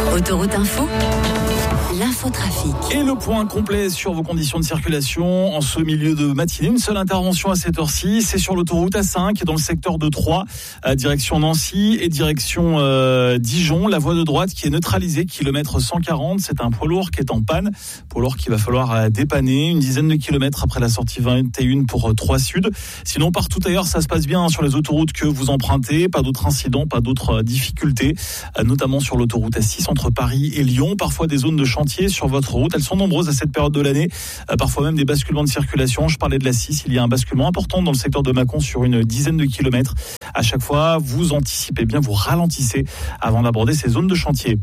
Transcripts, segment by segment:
Autoroute Info, l'infotrafic. Et le point complet sur vos conditions de circulation en ce milieu de matinée. Une seule intervention à cette heure-ci, c'est sur l'autoroute A5 dans le secteur de Troyes, direction Nancy et direction Dijon. La voie de droite qui est neutralisée, kilomètre 140. C'est un poids lourd qui est en panne. Poids lourd qu'il va falloir dépanner. Une dizaine de kilomètres après la sortie 21 pour Troyes Sud. Sinon, partout ailleurs, ça se passe bien sur les autoroutes que vous empruntez. Pas d'autres incidents, pas d'autres difficultés, notamment sur l'autoroute A6 entre Paris et Lyon. Parfois des zones de chantier sur votre route. Elles sont nombreuses à cette période de l'année. Parfois même des basculements de circulation. Je parlais de l'A6. Il y a un basculement important dans le secteur de Mâcon sur une dizaine de kilomètres. À chaque fois, vous anticipez bien, vous ralentissez avant d'aborder ces zones de chantier.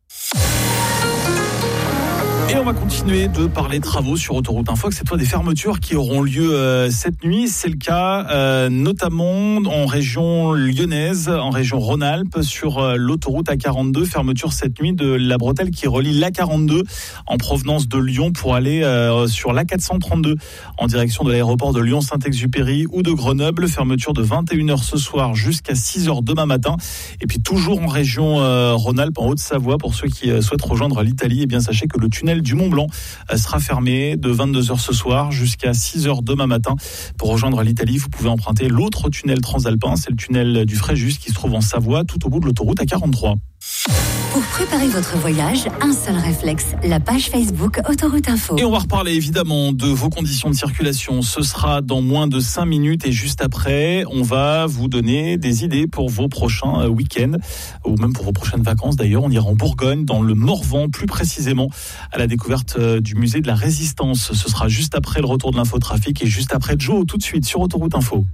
Et on va continuer de parler travaux sur Autoroute Info, cette fois des fermetures qui auront lieu cette nuit. C'est le cas notamment en région lyonnaise, en région Rhône-Alpes, sur l'autoroute A42. Fermeture cette nuit de la bretelle qui relie l'A42 en provenance de Lyon pour aller sur l'A432 en direction de l'aéroport de Lyon-Saint-Exupéry ou de Grenoble. Fermeture de 21h ce soir jusqu'à 6h demain matin. Et puis toujours en région Rhône-Alpes, en Haute-Savoie, pour ceux qui souhaitent rejoindre l'Italie, eh bien sachez que le tunnel du Mont-Blanc sera fermé de 22h ce soir jusqu'à 6h demain matin. Pour rejoindre l'Italie, vous pouvez emprunter l'autre tunnel transalpin, c'est le tunnel du Fréjus qui se trouve en Savoie, tout au bout de l'autoroute A43. Pour préparer votre voyage, un seul réflexe, la page Facebook Autoroute Info. Et on va reparler évidemment de vos conditions de circulation. Ce sera dans moins de 5 minutes et juste après, on va vous donner des idées pour vos prochains week-ends ou même pour vos prochaines vacances. D'ailleurs, on ira en Bourgogne, dans le Morvan, plus précisément à la découverte du musée de la Résistance. Ce sera juste après le retour de l'infotrafic et juste après Joe, tout de suite sur Autoroute Info.